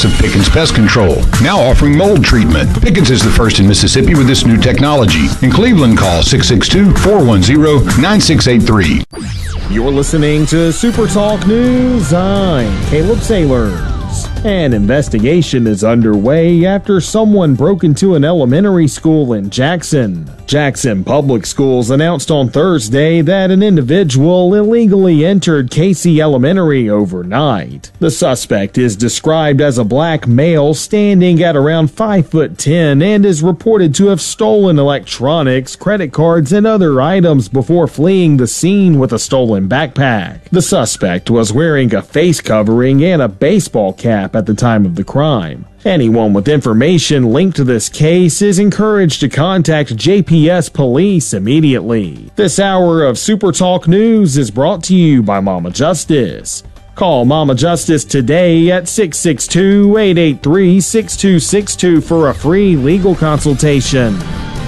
of Pickens Pest Control, now offering mold treatment. Pickens is the first in Mississippi with this new technology. In Cleveland, call 662-410-9683. You're listening to Super Talk News. I'm Caleb Sailors. An investigation is underway after someone broke into an elementary school in Jackson. Jackson Public Schools announced on Thursday that an individual illegally entered Casey Elementary overnight. The suspect is described as a black male standing at around 5'10" and is reported to have stolen electronics, credit cards, and other items before fleeing the scene with a stolen backpack. The suspect was wearing a face covering and a baseball cap at the time of the crime. Anyone with information linked to this case is encouraged to contact JPS Police immediately. This hour of Super Talk News is brought to you by Mama Justice. Call Mama Justice today at 662-883-6262 for a free legal consultation.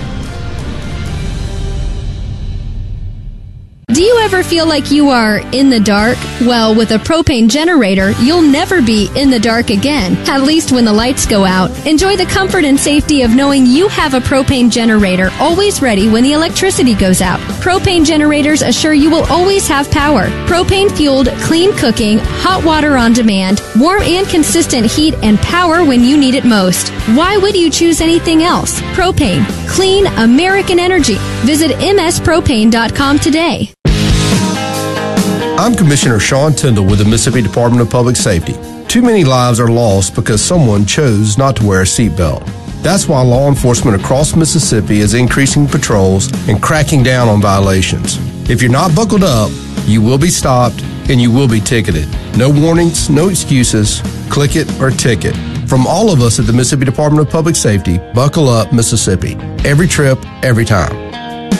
Do you ever feel like you are in the dark? Well, with a propane generator, you'll never be in the dark again, at least when the lights go out. Enjoy the comfort and safety of knowing you have a propane generator always ready when the electricity goes out. Propane generators assure you will always have power. Propane-fueled, clean cooking, hot water on demand, warm and consistent heat and power when you need it most. Why would you choose anything else? Propane. Clean American energy. Visit mspropane.com today. I'm Commissioner Sean Tyndall with the Mississippi Department of Public Safety. Too many lives are lost because someone chose not to wear a seatbelt. That's why law enforcement across Mississippi is increasing patrols and cracking down on violations. If you're not buckled up, you will be stopped and you will be ticketed. No warnings, no excuses. Click it or ticket. From all of us at the Mississippi Department of Public Safety, buckle up, Mississippi. Every trip, every time.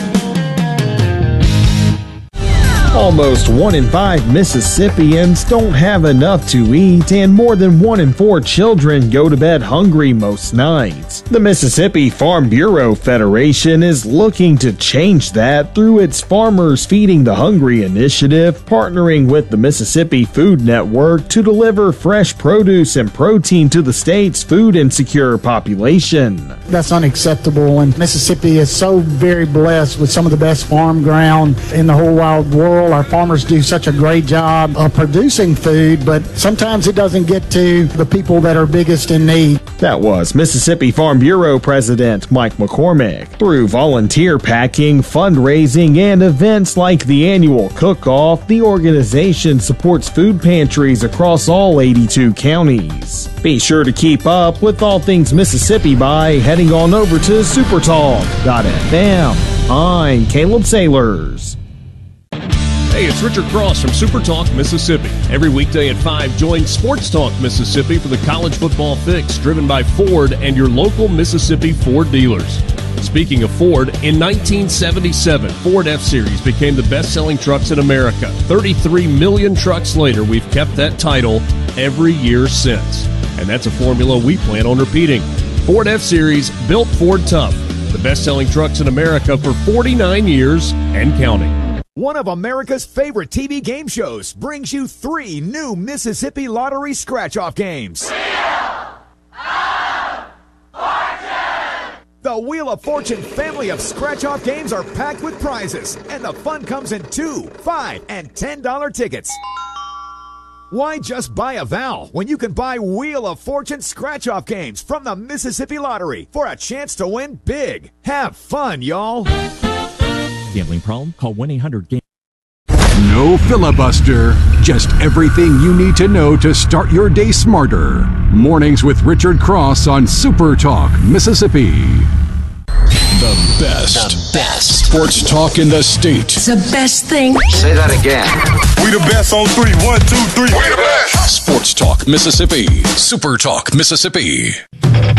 Almost 1 in 5 Mississippians don't have enough to eat, and more than 1 in 4 children go to bed hungry most nights. The Mississippi Farm Bureau Federation is looking to change that through its Farmers Feeding the Hungry initiative, partnering with the Mississippi Food Network to deliver fresh produce and protein to the state's food insecure population. That's unacceptable, and Mississippi is so very blessed with some of the best farm ground in the whole wide world. Our farmers do such a great job of producing food, but sometimes it doesn't get to the people that are biggest in need. That was Mississippi Farm Bureau President Mike McCormick. Through volunteer packing, fundraising, and events like the annual cook-off, the organization supports food pantries across all 82 counties. Be sure to keep up with all things Mississippi by heading on over to supertalk.fm. I'm Caleb Sailors. Hey, it's Richard Cross from Super Talk Mississippi. Every weekday at 5, join Sports Talk Mississippi for the college football fix, driven by Ford and your local Mississippi Ford dealers. Speaking of Ford, in 1977, Ford F-Series became the best-selling trucks in America. 33 million trucks later, we've kept that title every year since. And that's a formula we plan on repeating. Ford F-Series, built Ford tough. The best-selling trucks in America for 49 years and counting. One of America's favorite TV game shows brings you 3 new Mississippi Lottery scratch-off games. The Wheel of Fortune family of scratch-off games are packed with prizes, and the fun comes in $2, $5, and $10 tickets. Why just buy a vowel when you can buy Wheel of Fortune scratch-off games from the Mississippi Lottery for a chance to win big? Have fun, y'all. Gambling problem? Call 1-800-GAMBLER. No filibuster, just everything you need to know to start your day smarter. Mornings with Richard Cross on Super Talk Mississippi. The best sports talk in the state. It's the best thing. Say that again. We the best on 3. 1, 2, 3. We the best. Sports Talk Mississippi. Super Talk Mississippi.